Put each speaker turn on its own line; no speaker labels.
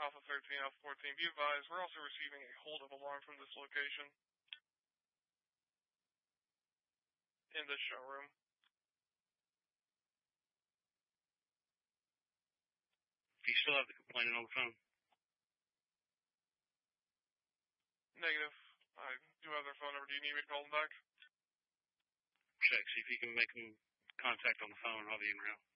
Alpha 13, Alpha 14. Be advised, we're also receiving a holdup alarm from this location. In this showroom.
Do you still have the complainant on the phone?
Negative. I do have their phone number. Do you need me to call them back?
Check, see if you can make them contact on the phone. I'll be in around.